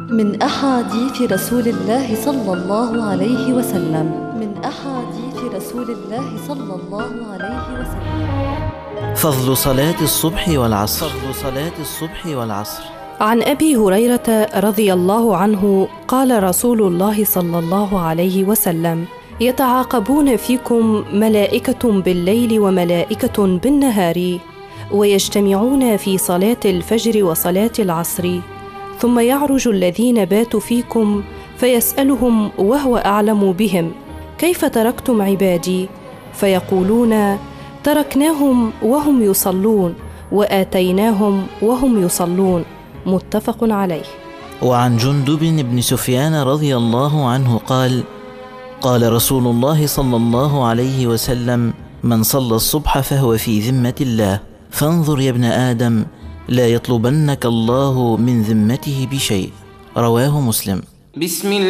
من أحاديث رسول الله صلى الله عليه وسلم. من أحاديث رسول الله صلى الله عليه وسلم. فضل صلاة الصبح والعصر. فضل صلاة الصبح والعصر. عن أبي هريرة رضي الله عنه قال رسول الله صلى الله عليه وسلم: يتعاقبون فيكم ملائكة بالليل وملائكة بالنهار، ويجتمعون في صلاة الفجر وصلاة العصر، ثم يعرج الذين باتوا فيكم فيسألهم وهو أعلم بهم: كيف تركتم عبادي؟ فيقولون: تركناهم وهم يصلون وآتيناهم وهم يصلون. متفق عليه. وعن جندب بن سفيان رضي الله عنه قال: قال رسول الله صلى الله عليه وسلم: من صلى الصبح فهو في ذمة الله، فانظر يا ابن آدم لا يطلبنك الله من ذمته بشيء. رواه مسلم. بسم الله